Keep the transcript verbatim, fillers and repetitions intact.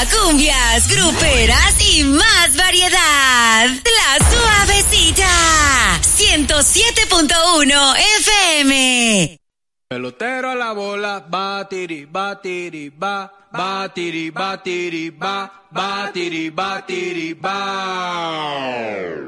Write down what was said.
cumbias, gruperas y más variedad. La Suavecita. ciento siete punto uno F M. Pelotero a la bola, batiri, batiri, ba, batiri, batiri, ba, batiri, batiri, ba.